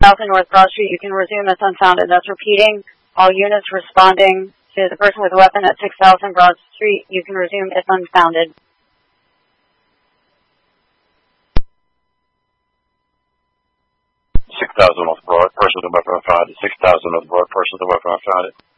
6,000 North Broad Street, you can resume as unfounded. That's repeating. All units responding to the person with a weapon at 6,000 Broad Street, you can resume if unfounded. 6,000 North Broad, person with a weapon unfounded. 6,000 North Broad, person with a weapon unfounded.